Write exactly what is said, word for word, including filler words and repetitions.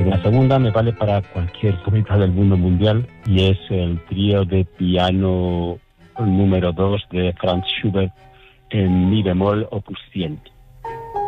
la segunda me vale para cualquier poeta del mundo mundial y es el trío de piano número dos de Franz Schubert en mi bemol opus cien.